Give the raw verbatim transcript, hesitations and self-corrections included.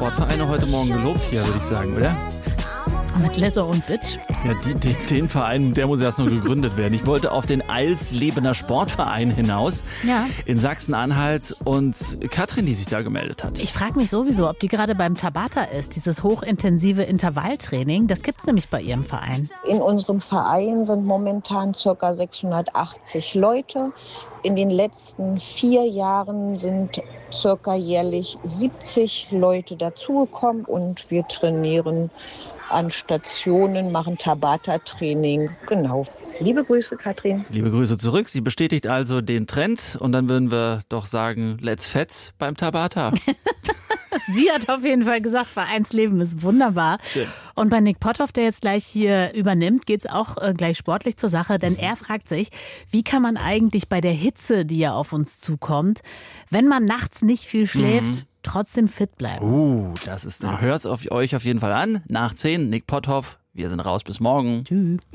Sportvereine heute Morgen gelobt hier, würde ich sagen, oder? Mit Lesser und Bitch. Ja, die, den, den Verein, der muss erst noch gegründet werden. Ich wollte auf den Eilslebener Sportverein hinaus Ja. in Sachsen-Anhalt und Katrin, die sich da gemeldet hat. Ich frage mich sowieso, ob die gerade beim Tabata ist, dieses hochintensive Intervalltraining. Das gibt's nämlich bei ihrem Verein. In unserem Verein sind momentan ca. sechshundertachtzig Leute. In den letzten vier Jahren sind ca. jährlich siebzig Leute dazugekommen und wir trainieren an Stationen, machen Tabata-Training. Genau. Liebe Grüße, Katrin. Liebe Grüße zurück. Sie bestätigt also den Trend und dann würden wir doch sagen, let's fetz beim Tabata. Sie hat auf jeden Fall gesagt, Vereinsleben ist wunderbar. Schön. Und bei Nick Potthoff, der jetzt gleich hier übernimmt, geht's auch äh, gleich sportlich zur Sache. Denn er fragt sich, wie kann man eigentlich bei der Hitze, die ja auf uns zukommt, wenn man nachts nicht viel schläft, mhm. trotzdem fit bleiben? Uh, das ist, hört's auf euch auf jeden Fall an. Nach zehn, Nick Potthoff. Wir sind raus, bis morgen. Tschüss.